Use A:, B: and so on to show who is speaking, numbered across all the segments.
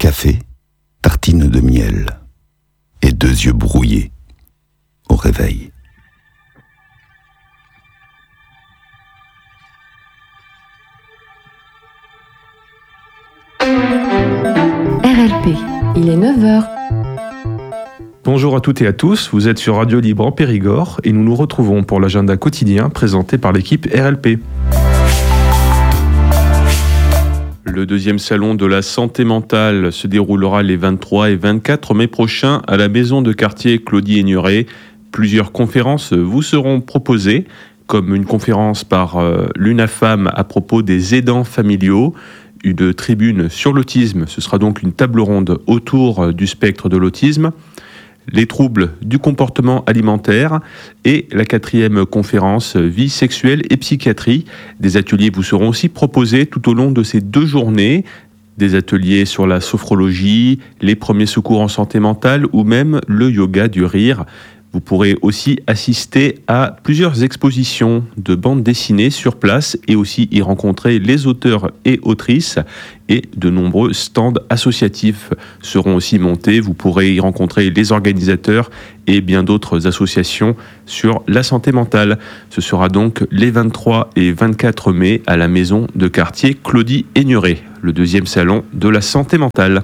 A: café, tartine de miel et 2 yeux brouillés au réveil.
B: RLP, il est 9h.
C: Bonjour à toutes et à tous, vous êtes sur Radio Libre en Périgord et nous nous retrouvons pour l'agenda quotidien présenté par l'équipe RLP. Le 2e salon de la santé mentale se déroulera les 23 et 24 mai prochains à la maison de quartier Claudie Aigneret. Plusieurs conférences vous seront proposées, comme une conférence par l'UNAFAM à propos des aidants familiaux, une tribune sur l'autisme, ce sera donc une table ronde autour du spectre de l'autisme, les troubles du comportement alimentaire et la 4e conférence vie sexuelle et psychiatrie. Des ateliers vous seront aussi proposés tout au long de ces 2 journées, des ateliers sur la sophrologie, les premiers secours en santé mentale ou même le yoga du rire. Vous pourrez aussi assister à plusieurs expositions de bandes dessinées sur place et aussi y rencontrer les auteurs et autrices, et de nombreux stands associatifs seront aussi montés. Vous pourrez y rencontrer les organisateurs et bien d'autres associations sur la santé mentale. Ce sera donc les 23 et 24 mai à la maison de quartier Claudie Aigneret, le 2e salon de la santé mentale.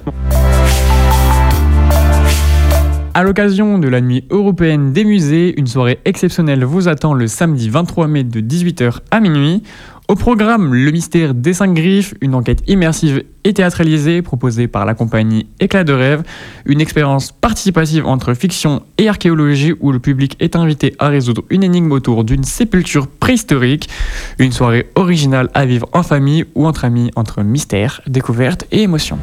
D: À l'occasion de la nuit européenne des musées, une soirée exceptionnelle vous attend le samedi 23 mai de 18h à minuit. Au programme, le mystère des 5 griffes, une enquête immersive et théâtralisée proposée par la compagnie Éclat de rêve, une expérience participative entre fiction et archéologie où le public est invité à résoudre une énigme autour d'une sépulture préhistorique, une soirée originale à vivre en famille ou entre amis, entre mystère, découverte et émotion.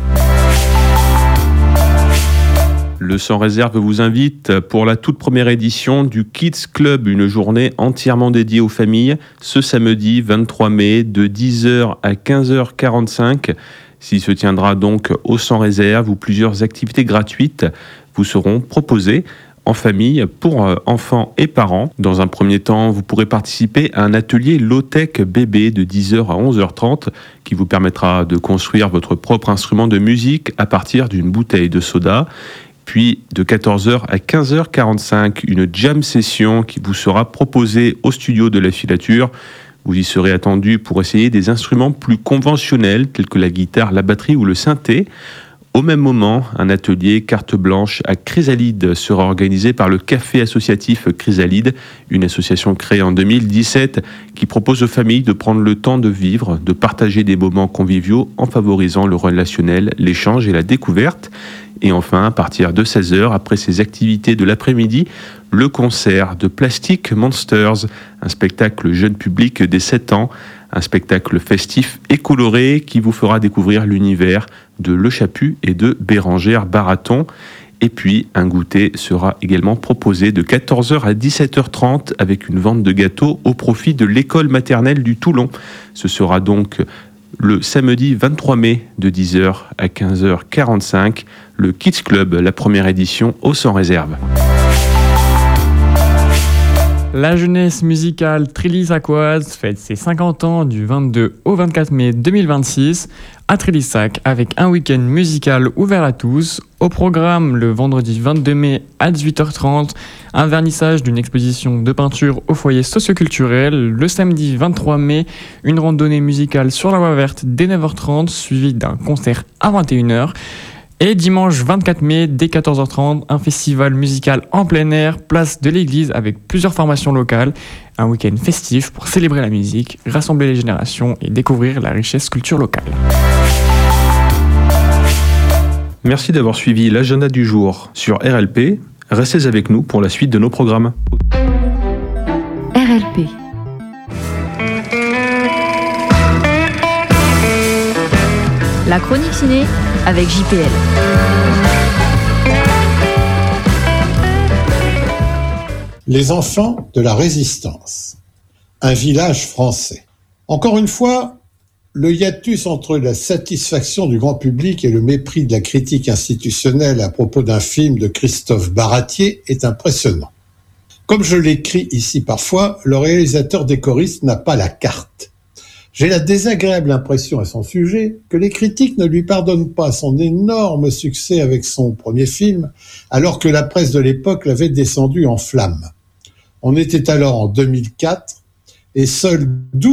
C: Le Sans Réserve vous invite pour la toute première édition du Kids Club, une journée entièrement dédiée aux familles, ce samedi 23 mai de 10h à 15h45. S'il se tiendra donc au Sans Réserve où plusieurs activités gratuites vous seront proposées en famille pour enfants et parents. Dans un premier temps, vous pourrez participer à un atelier low-tech bébé de 10h à 11h30 qui vous permettra de construire votre propre instrument de musique à partir d'une bouteille de soda. Puis de 14h à 15h45, une jam session qui vous sera proposée au studio de la filature. Vous y serez attendu pour essayer des instruments plus conventionnels tels que la guitare, la batterie ou le synthé. Au même moment, un atelier carte blanche à Chrysalide sera organisé par le Café associatif Chrysalide, une association créée en 2017 qui propose aux familles de prendre le temps de vivre, de partager des moments conviviaux en favorisant le relationnel, l'échange et la découverte. Et enfin, à partir de 16h, après ces activités de l'après-midi, le concert de Plastic Monsters, un spectacle jeune public des 7 ans, un spectacle festif et coloré qui vous fera découvrir l'univers de Le Chaput et de Bérengère Baraton. Et puis, un goûter sera également proposé de 14h à 17h30 avec une vente de gâteaux au profit de l'école maternelle du Toulon. Ce sera donc le samedi 23 mai de 10h à 15h45, le Kids Club, la première édition au Sans Réserve.
D: La jeunesse musicale Trélissacoise fête ses 50 ans du 22 au 24 mai 2026 à Trélissac avec un week-end musical ouvert à tous. Au programme, le vendredi 22 mai à 18h30, un vernissage d'une exposition de peinture au foyer socioculturel. Le samedi 23 mai, une randonnée musicale sur la voie verte dès 9h30 suivie d'un concert à 21h. Et dimanche 24 mai, dès 14h30, un festival musical en plein air, place de l'église avec plusieurs formations locales. Un week-end festif pour célébrer la musique, rassembler les générations et découvrir la richesse culture locale.
C: Merci d'avoir suivi l'agenda du jour sur RLP. Restez avec nous pour la suite de nos programmes.
B: RLP. La chronique ciné avec JPL.
E: Les enfants de la Résistance. Un village français. Encore une fois, le hiatus entre la satisfaction du grand public et le mépris de la critique institutionnelle à propos d'un film de Christophe Baratier est impressionnant. Comme je l'écris ici parfois, le réalisateur décoriste n'a pas la carte. J'ai la désagréable impression à son sujet que les critiques ne lui pardonnent pas son énorme succès avec son premier film, alors que la presse de l'époque l'avait descendu en flammes. On était alors en 2004 et seuls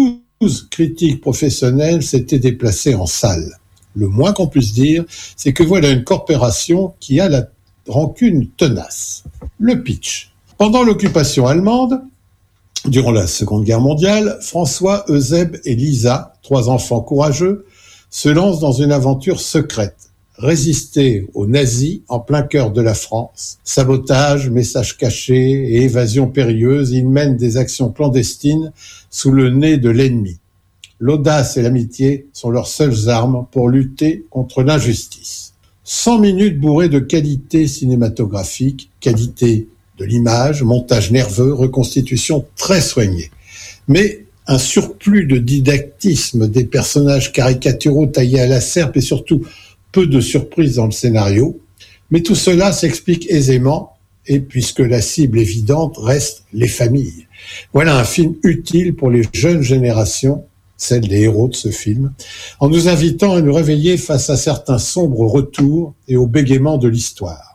E: 12 critiques professionnels s'étaient déplacés en salle. Le moins qu'on puisse dire, c'est que voilà une corporation qui a la rancune tenace. Le pitch. Pendant l'occupation allemande, durant la Seconde Guerre mondiale, François, Eusèbe et Lisa, 3 enfants courageux, se lancent dans une aventure secrète. Résister aux nazis en plein cœur de la France. Sabotage, messages cachés et évasion périlleuse, ils mènent des actions clandestines sous le nez de l'ennemi. L'audace et l'amitié sont leurs seules armes pour lutter contre l'injustice. 100 minutes bourrées de qualité cinématographique, qualité de l'image, montage nerveux, reconstitution très soignée. Mais un surplus de didactisme, des personnages caricaturaux taillés à la serpe et surtout peu de surprises dans le scénario. Mais tout cela s'explique aisément, et puisque la cible évidente reste les familles. Voilà un film utile pour les jeunes générations, celles des héros de ce film, en nous invitant à nous réveiller face à certains sombres retours et au bégaiement de l'histoire.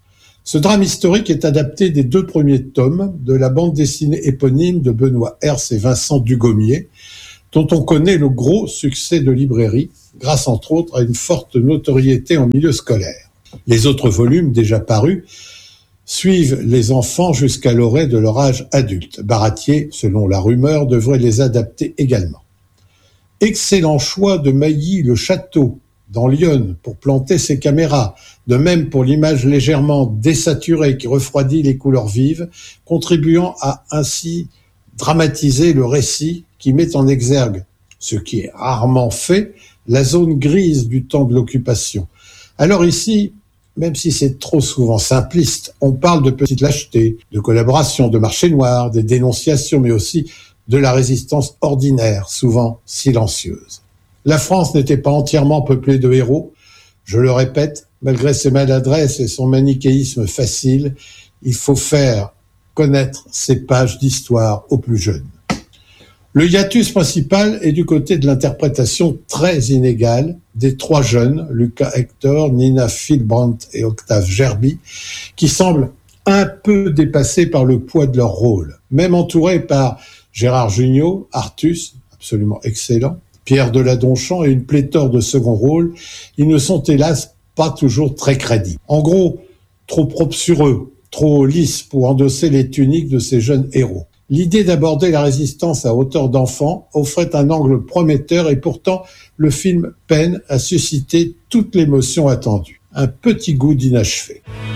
E: Ce drame historique est adapté des 2 premiers tomes de la bande dessinée éponyme de Benoît Herse et Vincent Dugommier, dont on connaît le gros succès de librairie, grâce entre autres à une forte notoriété en milieu scolaire. Les autres volumes déjà parus suivent les enfants jusqu'à l'orée de leur âge adulte. Baratier, selon la rumeur, devrait les adapter également. Excellent choix de Mailly-le-Château, dans l'Yonne, pour planter ses caméras, de même pour l'image légèrement désaturée qui refroidit les couleurs vives, contribuant à ainsi dramatiser le récit qui met en exergue, ce qui est rarement fait, la zone grise du temps de l'occupation. Alors ici, même si c'est trop souvent simpliste, on parle de petites lâchetés, de collaboration, de marché noir, des dénonciations, mais aussi de la résistance ordinaire, souvent silencieuse. La France n'était pas entièrement peuplée de héros. Je le répète, malgré ses maladresses et son manichéisme facile, il faut faire connaître ces pages d'histoire aux plus jeunes. Le hiatus principal est du côté de l'interprétation très inégale des 3 jeunes, Lucas Hector, Nina Philbrandt et Octave Gerby, qui semblent un peu dépassés par le poids de leur rôle. Même entourés par Gérard Jugnot, Artus, absolument excellent, Pierre Deladonchamp et une pléthore de second rôles, ils ne sont hélas pas toujours très crédibles. En gros, trop propres sur eux, trop lisses pour endosser les tuniques de ces jeunes héros. L'idée d'aborder la résistance à hauteur d'enfant offrait un angle prometteur et pourtant le film peine à susciter toute l'émotion attendue. Un petit goût d'inachevé.